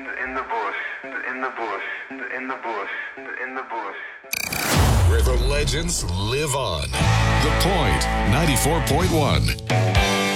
in the bush, in the bush, in the bush, in the bush. Where the legends live on. The Point 94.1.